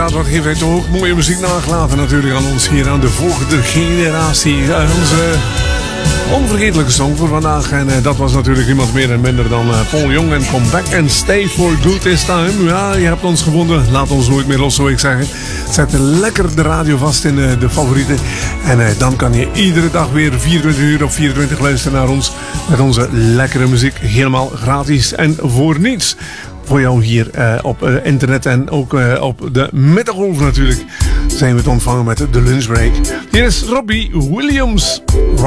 inderdaad, wat heeft hij toch ook mooie muziek nagelaten natuurlijk aan ons hier, aan de volgende generatie. Onze onvergetelijke song voor vandaag. En dat was natuurlijk iemand meer en minder dan Paul Young en Come Back and Stay for Good This Time. Ja, je hebt ons gevonden. Laat ons nooit meer los, zou ik zeggen. Zet lekker de radio vast in de favorieten. En dan kan je iedere dag weer 24 uur op 24 luisteren naar ons. Met onze lekkere muziek. Helemaal gratis en voor niets. Voor jou hier op internet en ook op de middengolf natuurlijk. Zijn we te ontvangen met de lunchbreak. Hier is Robbie Williams.